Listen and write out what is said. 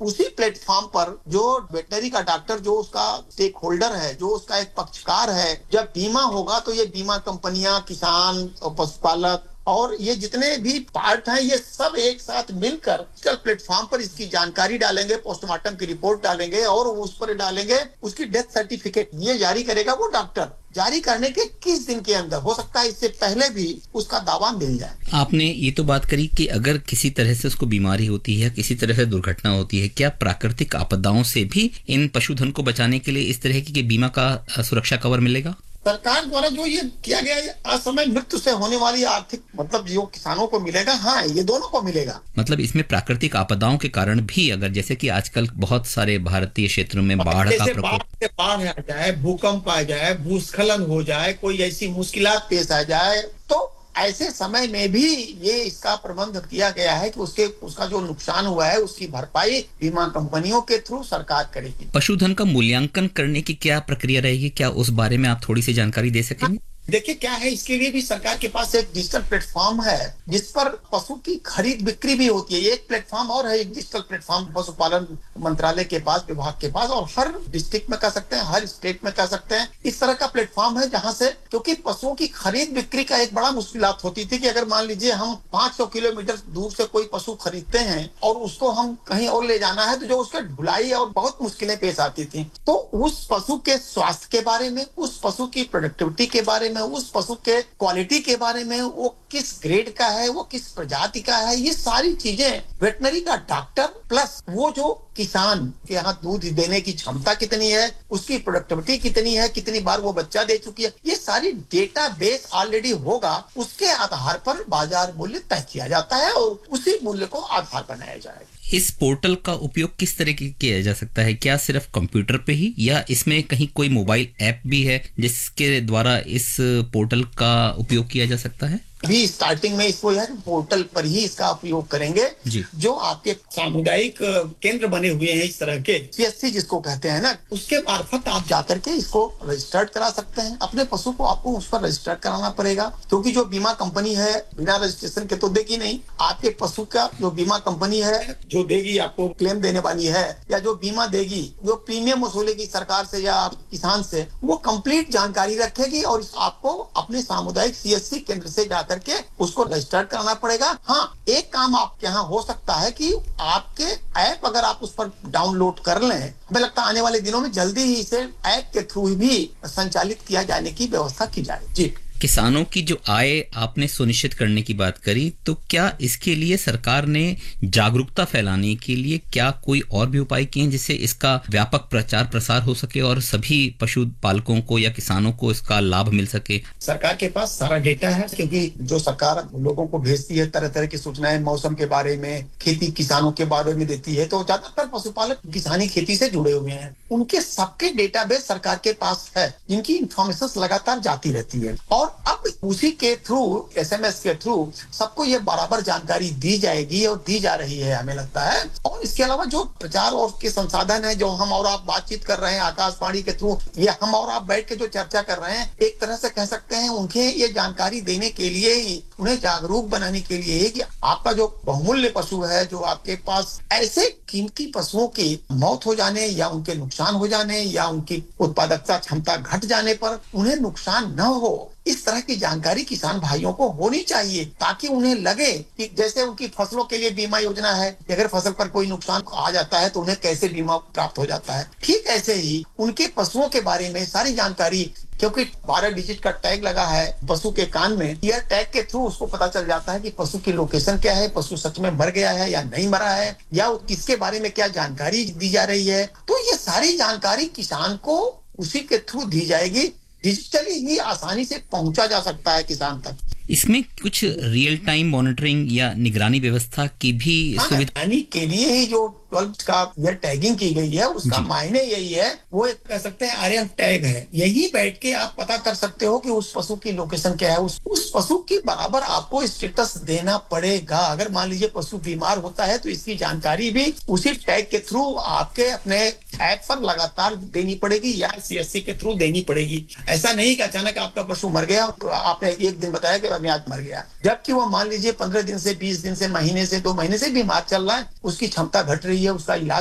उसी प्लेटफॉर्म पर जो वेटनरी का डॉक्टर, जो उसका स्टेक होल्डर है, जो उसका एक पक्षकार है, जब बीमा होगा तो ये बीमा कंपनियां, किसान और पशुपालक और ये जितने भी पार्ट हैं, ये सब एक साथ मिलकर कल प्लेटफॉर्म पर इसकी जानकारी डालेंगे, पोस्टमार्टम की रिपोर्ट डालेंगे और उस पर डालेंगे उसकी डेथ सर्टिफिकेट। ये जारी करेगा वो डॉक्टर। जारी करने के 21 दिन के अंदर, हो सकता है इससे पहले भी, उसका दावा मिल जाए। आपने ये तो बात करी कि अगर किसी तरह से उसको बीमारी होती है, किसी तरह से दुर्घटना होती है, क्या प्राकृतिक आपदाओं से भी इन पशुधन को बचाने के लिए इस तरह की बीमा का सुरक्षा कवर मिलेगा? सरकार द्वारा जो ये किया गया है, असमय मृत्यु से होने वाली आर्थिक मतलब जो किसानों को मिलेगा, हाँ, ये दोनों को मिलेगा। मतलब इसमें प्राकृतिक आपदाओं के कारण भी, अगर जैसे कि आजकल बहुत सारे भारतीय क्षेत्रों में बाढ़ का प्रकोप, बाढ़ आ जाए, भूकंप आ जाए, भूस्खलन हो जाए, कोई ऐसी मुश्किलात पेश आ जाए, तो ऐसे समय में भी ये इसका प्रबंध किया गया है कि उसका जो नुकसान हुआ है उसकी भरपाई बीमा कंपनियों के थ्रू सरकार करेगी। पशुधन का मूल्यांकन करने की क्या प्रक्रिया रहेगी? क्या उस बारे में आप थोड़ी सी जानकारी दे सकेंगे? देखिए क्या है, इसके लिए भी सरकार के पास एक डिजिटल प्लेटफॉर्म है जिस पर पशु की खरीद बिक्री भी होती है। एक प्लेटफॉर्म और है, एक डिजिटल प्लेटफॉर्म पशुपालन मंत्रालय के पास, विभाग के पास, और हर डिस्ट्रिक्ट में कर सकते हैं, हर स्टेट में कर सकते हैं। इस तरह का प्लेटफॉर्म है जहां से, क्योंकि पशुओं की खरीद बिक्री का एक बड़ा मुश्किलात होती थी कि अगर मान लीजिए हम 500 किलोमीटर दूर से कोई पशु खरीदते हैं और उसको हम कहीं और ले जाना है, तो जो उसके ढुलाई और बहुत मुश्किलें पेश आती थी। तो उस पशु के स्वास्थ्य के बारे में, उस पशु की प्रोडक्टिविटी के बारे में, उस पशु के क्वालिटी के बारे में, वो किस ग्रेड का है, वो किस प्रजाति का है, ये सारी चीजें वेटनरी का डॉक्टर प्लस वो जो किसान के यहाँ दूध देने की क्षमता कितनी है, उसकी प्रोडक्टिविटी कितनी है, कितनी बार वो बच्चा दे चुकी है, ये सारी डेटा बेस ऑलरेडी होगा। उसके आधार पर बाजार मूल्य तय किया जाता है और उसी मूल्य को आधार बनाया जाएगा। इस पोर्टल का उपयोग किस तरह किया जा सकता है? क्या सिर्फ कंप्यूटर पे ही, या इसमें कहीं कोई मोबाइल ऐप भी है जिसके द्वारा इस पोर्टल का उपयोग किया जा सकता है? अभी स्टार्टिंग में इसको यार पोर्टल पर ही इसका उपयोग करेंगे। जो आपके सामुदायिक केंद्र बने हुए हैं इस तरह के, सीएससी जिसको कहते हैं ना, उसके मार्फत आप जाकर के इसको रजिस्टर्ड करा सकते हैं। अपने पशु को आपको उस पर रजिस्टर्ड कराना पड़ेगा, क्योंकि जो बीमा कंपनी है बिना रजिस्ट्रेशन के तो देगी नहीं। आपके पशु का जो बीमा कंपनी है जो देगी, आपको क्लेम देने वाली है या जो बीमा देगी, जो प्रीमियम वसूलेगी सरकार से या किसान से, वो कंप्लीट जानकारी रखेगी और आपको अपने सामुदायिक सीएससी केंद्र से जाकर के उसको रजिस्टर्ड कराना पड़ेगा। हाँ, एक काम आपके यहाँ हो सकता है कि आपके ऐप अगर आप उस पर डाउनलोड कर लें, हमें लगता है आने वाले दिनों में जल्दी ही इसे ऐप के थ्रू भी संचालित किया जाने की व्यवस्था की जाए। जी, किसानों की जो आय आपने सुनिश्चित करने की बात करी, तो क्या इसके लिए सरकार ने जागरूकता फैलाने के लिए क्या कोई और भी उपाय किए हैं जिससे इसका व्यापक प्रचार प्रसार हो सके और सभी पशुपालकों को या किसानों को इसका लाभ मिल सके? सरकार के पास सारा डेटा है, क्योंकि जो सरकार लोगों को भेजती है तरह तरह की सूचनाएं, मौसम के बारे में, खेती किसानों के बारे में देती है, तो ज्यादातर पशुपालक किसानी खेती से जुड़े हुए हैं। उनके सबके डेटाबेस सरकार के पास है, जिनकी इंफॉर्मेशन लगातार जाती रहती है और अब उसी के थ्रू, एसएमएस के थ्रू सबको ये बराबर जानकारी दी जाएगी और दी जा रही है, हमें लगता है। और इसके अलावा जो प्रचार और के संसाधन है, जो हम और आप बातचीत कर रहे हैं आकाशवाणी के थ्रू, ये हम और आप बैठ के जो चर्चा कर रहे हैं, एक तरह से कह सकते हैं उनके ये जानकारी देने के लिए ही, उन्हें जागरूक बनाने के लिए ही कि आपका जो बहुमूल्य पशु है, जो आपके पास ऐसे कीमती पशुओं की मौत हो जाने या उनके नुकसान हो जाने या उनकी उत्पादकता क्षमता घट जाने पर उन्हें नुकसान न हो, इस तरह की जानकारी किसान भाइयों को होनी चाहिए, ताकि उन्हें लगे कि जैसे उनकी फसलों के लिए बीमा योजना है, अगर फसल पर कोई नुकसान आ जाता है तो उन्हें कैसे बीमा प्राप्त हो जाता है, ठीक ऐसे ही उनके पशुओं के बारे में सारी जानकारी, क्योंकि 12 डिजिट का टैग लगा है पशु के कान में, यह टैग के थ्रू उसको पता चल जाता है कि पशु की लोकेशन क्या है, पशु सच में मर गया है या नहीं मरा है, या किसके बारे में क्या जानकारी दी जा रही है। तो ये सारी जानकारी किसान को उसी के थ्रू दी जाएगी, डिजिटली ही आसानी से पहुंचा जा सकता है किसान तक। इसमें कुछ रियल टाइम मॉनिटरिंग या निगरानी व्यवस्था की भी सुविधा के लिए ही जो 12 का ये टैगिंग की गई है, उसका मायने यही है, वो एक कह सकते हैं आरएफ टैग है। यही बैठ के आप पता कर सकते हो कि उस पशु की लोकेशन क्या है, उस पशु की बराबर आपको स्टेटस देना पड़ेगा। अगर मान लीजिए पशु बीमार होता है तो इसकी जानकारी भी उसी टैग के थ्रू आपके अपने ऐप पर लगातार देनी पड़ेगी या सीएससी के थ्रू देनी पड़ेगी। ऐसा नहीं कि अचानक आपका पशु मर गया तो आपने एक दिन बताया कि मैं आज मर गया, जबकि वो मान लीजिए 15 दिन से, 20 दिन से, महीने से, 2 महीने से बीमार चल रहा है, उसकी क्षमता घट रही है, उसका इलाज